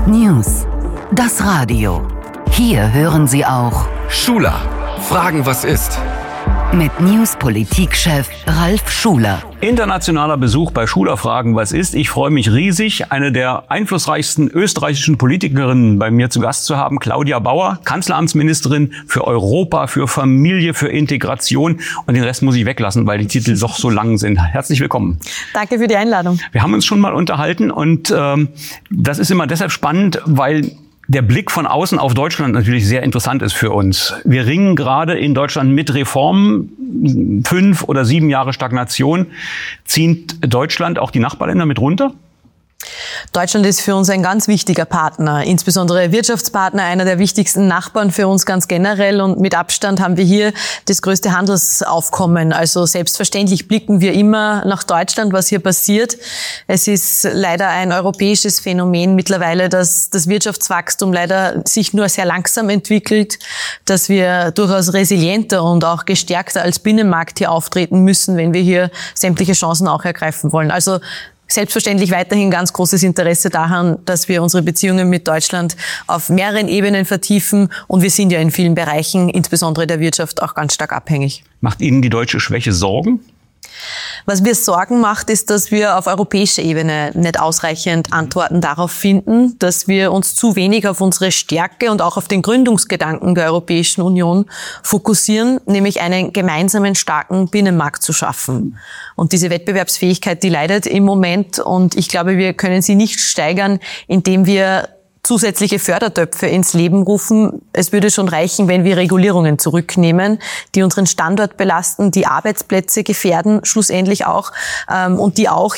News. Das Radio. Hier hören Sie auch Schuler. Fragen, was ist? Mit News-Politikchef Ralf Schuler. Internationaler Besuch bei Schuler Fragen, was ist? Ich freue mich riesig, eine der einflussreichsten österreichischen Politikerinnen bei mir zu Gast zu haben, Claudia Bauer, Kanzleramtsministerin für Europa, für Familie, für Integration. Und den Rest muss ich weglassen, weil die Titel doch so lang sind. Herzlich willkommen. Danke für die Einladung. Wir haben uns schon mal unterhalten und das ist immer deshalb spannend, weil der Blick von außen auf Deutschland natürlich sehr interessant ist für uns. Wir ringen gerade in Deutschland mit Reformen, 5 oder 7 Jahre Stagnation. Zieht Deutschland auch die Nachbarländer mit runter? Deutschland ist für uns ein ganz wichtiger Partner, insbesondere Wirtschaftspartner, einer der wichtigsten Nachbarn für uns ganz generell. Und mit Abstand haben wir hier das größte Handelsaufkommen. Also selbstverständlich blicken wir immer nach Deutschland, was hier passiert. Es ist leider ein europäisches Phänomen mittlerweile, dass das Wirtschaftswachstum leider sich nur sehr langsam entwickelt, dass wir durchaus resilienter und auch gestärkter als Binnenmarkt hier auftreten müssen, wenn wir hier sämtliche Chancen auch ergreifen wollen. Also selbstverständlich weiterhin ganz großes Interesse daran, dass wir unsere Beziehungen mit Deutschland auf mehreren Ebenen vertiefen. Und wir sind ja in vielen Bereichen, insbesondere der Wirtschaft, auch ganz stark abhängig. Macht Ihnen die deutsche Schwäche Sorgen? Was mir Sorgen macht, ist, dass wir auf europäischer Ebene nicht ausreichend Antworten darauf finden, dass wir uns zu wenig auf unsere Stärke und auch auf den Gründungsgedanken der Europäischen Union fokussieren, nämlich einen gemeinsamen starken Binnenmarkt zu schaffen. Und diese Wettbewerbsfähigkeit, die leidet im Moment, und ich glaube, wir können sie nicht steigern, indem wir zusätzliche Fördertöpfe ins Leben rufen. Es würde schon reichen, wenn wir Regulierungen zurücknehmen, die unseren Standort belasten, die Arbeitsplätze gefährden, schlussendlich auch, und die auch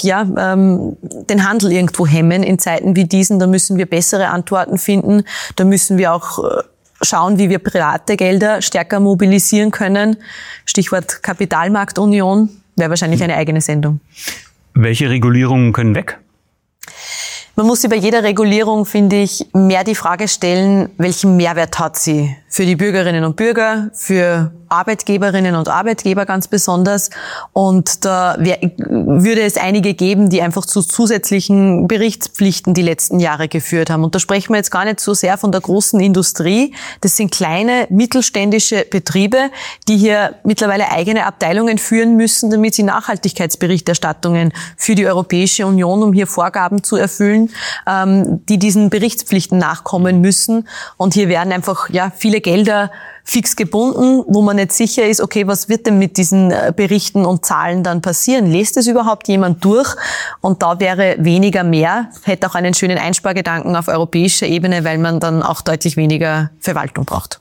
den Handel irgendwo hemmen in Zeiten wie diesen. Da müssen wir bessere Antworten finden. Da müssen wir auch schauen, wie wir private Gelder stärker mobilisieren können. Stichwort Kapitalmarktunion wäre wahrscheinlich eine eigene Sendung. Welche Regulierungen können weg? Man muss sich bei jeder Regulierung, finde ich, mehr die Frage stellen, welchen Mehrwert hat sie für die Bürgerinnen und Bürger, für Arbeitgeberinnen und Arbeitgeber ganz besonders. Und da würde es einige geben, die einfach zu zusätzlichen Berichtspflichten die letzten Jahre geführt haben. Und da sprechen wir jetzt gar nicht so sehr von der großen Industrie. Das sind kleine, mittelständische Betriebe, die hier mittlerweile eigene Abteilungen führen müssen, damit sie Nachhaltigkeitsberichterstattungen für die Europäische Union, um hier Vorgaben zu erfüllen, die diesen Berichtspflichten nachkommen müssen. Und hier werden einfach viele Gelder fix gebunden, wo man nicht sicher ist, okay, was wird denn mit diesen Berichten und Zahlen dann passieren? Lässt es überhaupt jemand durch? Und da wäre weniger mehr, hätte auch einen schönen Einspargedanken auf europäischer Ebene, weil man dann auch deutlich weniger Verwaltung braucht.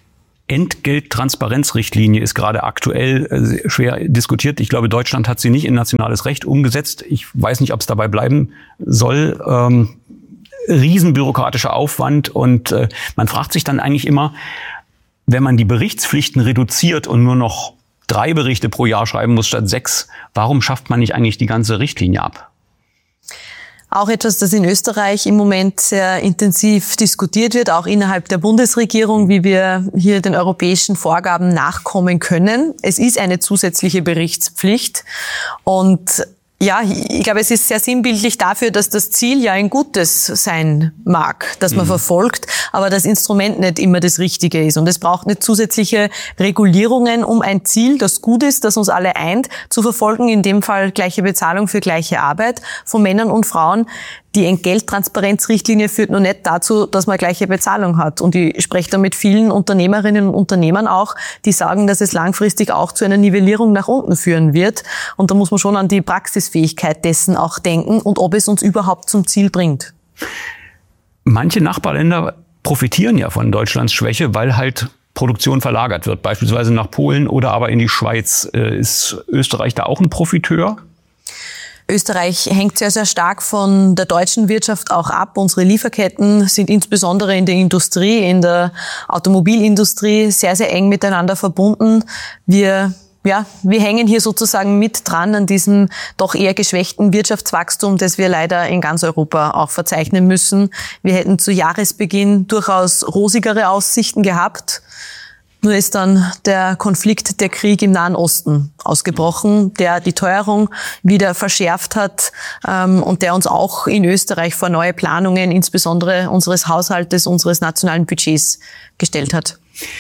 Entgelttransparenzrichtlinie ist gerade aktuell schwer diskutiert. Ich glaube, Deutschland hat sie nicht in nationales Recht umgesetzt. Ich weiß nicht, ob es dabei bleiben soll. Riesenbürokratischer Aufwand, und man fragt sich dann eigentlich immer, wenn man die Berichtspflichten reduziert und nur noch 3 Berichte pro Jahr schreiben muss statt 6, warum schafft man nicht eigentlich die ganze Richtlinie ab? Auch etwas, das in Österreich im Moment sehr intensiv diskutiert wird, auch innerhalb der Bundesregierung, wie wir hier den europäischen Vorgaben nachkommen können. Es ist eine zusätzliche Berichtspflicht, und ich glaube, es ist sehr sinnbildlich dafür, dass das Ziel ja ein gutes sein mag, das man verfolgt, aber das Instrument nicht immer das Richtige ist. Und es braucht nicht zusätzliche Regulierungen, um ein Ziel, das gut ist, das uns alle eint, zu verfolgen, in dem Fall gleiche Bezahlung für gleiche Arbeit von Männern und Frauen. Die Entgelttransparenzrichtlinie führt nur nicht dazu, dass man gleiche Bezahlung hat. Und ich spreche da mit vielen Unternehmerinnen und Unternehmern auch, die sagen, dass es langfristig auch zu einer Nivellierung nach unten führen wird. Und da muss man schon an die Praxisfähigkeit dessen auch denken und ob es uns überhaupt zum Ziel bringt. Manche Nachbarländer profitieren ja von Deutschlands Schwäche, weil halt Produktion verlagert wird, beispielsweise nach Polen oder aber in die Schweiz. Ist Österreich da auch ein Profiteur? Österreich hängt sehr, sehr stark von der deutschen Wirtschaft auch ab. Unsere Lieferketten sind insbesondere in der Industrie, in der Automobilindustrie sehr, sehr eng miteinander verbunden. Wir hängen hier sozusagen mit dran an diesem doch eher geschwächten Wirtschaftswachstum, das wir leider in ganz Europa auch verzeichnen müssen. Wir hätten zu Jahresbeginn durchaus rosigere Aussichten gehabt. Nur ist dann der Konflikt, der Krieg im Nahen Osten ausgebrochen, der die Teuerung wieder verschärft hat und der uns auch in Österreich vor neue Planungen, insbesondere unseres Haushaltes, unseres nationalen Budgets gestellt hat.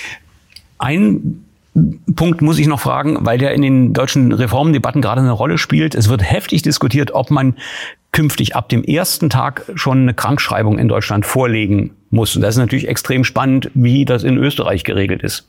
Ein Punkt muss ich noch fragen, weil der in den deutschen Reformdebatten gerade eine Rolle spielt. Es wird heftig diskutiert, ob man künftig ab dem ersten Tag schon eine Krankschreibung in Deutschland vorlegen muss. Und das ist natürlich extrem spannend, wie das in Österreich geregelt ist.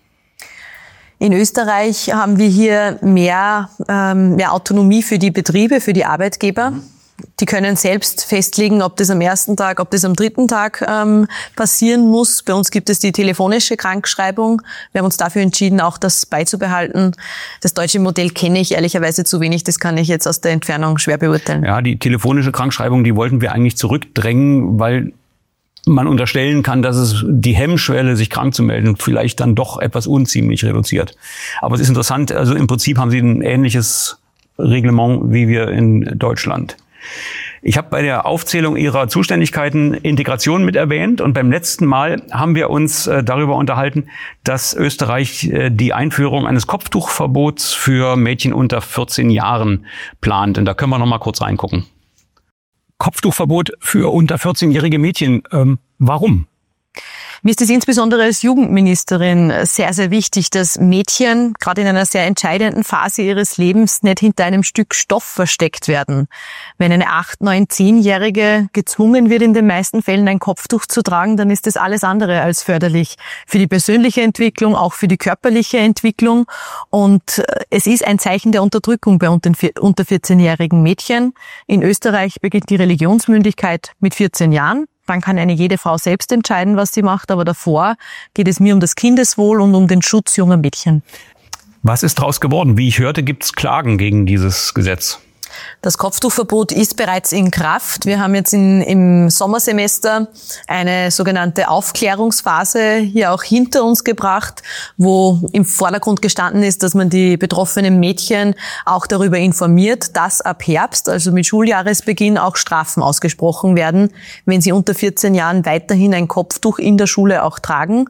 In Österreich haben wir hier mehr Autonomie für die Betriebe, für die Arbeitgeber. Die können selbst festlegen, ob das am ersten Tag, ob das am dritten Tag passieren muss. Bei uns gibt es die telefonische Krankschreibung. Wir haben uns dafür entschieden, auch das beizubehalten. Das deutsche Modell kenne ich ehrlicherweise zu wenig. Das kann ich jetzt aus der Entfernung schwer beurteilen. Ja, die telefonische Krankschreibung, die wollten wir eigentlich zurückdrängen, weil man unterstellen kann, dass es die Hemmschwelle, sich krank zu melden, vielleicht dann doch etwas unziemlich reduziert. Aber es ist interessant, also im Prinzip haben sie ein ähnliches Reglement wie wir in Deutschland. Ich habe bei der Aufzählung Ihrer Zuständigkeiten Integration mit erwähnt und beim letzten Mal haben wir uns darüber unterhalten, dass Österreich die Einführung eines Kopftuchverbots für Mädchen unter 14 Jahren plant. Und da können wir noch mal kurz reingucken. Kopftuchverbot für unter 14-jährige Mädchen. Warum? Mir ist es insbesondere als Jugendministerin sehr, sehr wichtig, dass Mädchen gerade in einer sehr entscheidenden Phase ihres Lebens nicht hinter einem Stück Stoff versteckt werden. Wenn eine 8-, 9-, 10-Jährige gezwungen wird, in den meisten Fällen ein Kopftuch zu tragen, dann ist das alles andere als förderlich für die persönliche Entwicklung, auch für die körperliche Entwicklung. Und es ist ein Zeichen der Unterdrückung bei unter 14-jährigen Mädchen. In Österreich beginnt die Religionsmündigkeit mit 14 Jahren. Dann kann jede Frau selbst entscheiden, was sie macht, aber davor geht es mir um das Kindeswohl und um den Schutz junger Mädchen. Was ist daraus geworden? Wie ich hörte, gibt es Klagen gegen dieses Gesetz. Das Kopftuchverbot ist bereits in Kraft. Wir haben jetzt im Sommersemester eine sogenannte Aufklärungsphase hier auch hinter uns gebracht, wo im Vordergrund gestanden ist, dass man die betroffenen Mädchen auch darüber informiert, dass ab Herbst, also mit Schuljahresbeginn, auch Strafen ausgesprochen werden, wenn sie unter 14 Jahren weiterhin ein Kopftuch in der Schule auch tragen.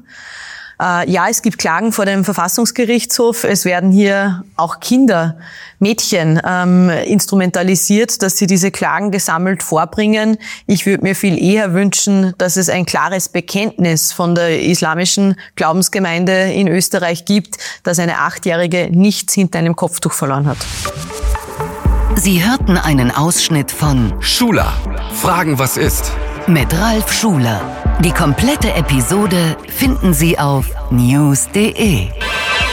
Ja, es gibt Klagen vor dem Verfassungsgerichtshof. Es werden hier auch Kinder, Mädchen instrumentalisiert, dass sie diese Klagen gesammelt vorbringen. Ich würde mir viel eher wünschen, dass es ein klares Bekenntnis von der islamischen Glaubensgemeinde in Österreich gibt, dass eine 8-Jährige nichts hinter einem Kopftuch verloren hat. Sie hörten einen Ausschnitt von Schula. Fragen, was ist? Mit Ralf Schuler. Die komplette Episode finden Sie auf news.de.